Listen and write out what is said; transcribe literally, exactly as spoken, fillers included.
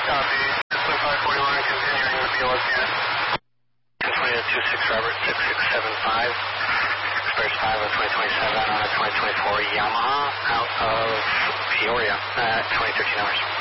Copy. twenty-five forty-one, continuing with the O S unit. two twenty-six Robert, six six seven five. Express five of twenty twenty-seven on a twenty twenty-four Yamaha out of Peoria at twenty thirteen hours.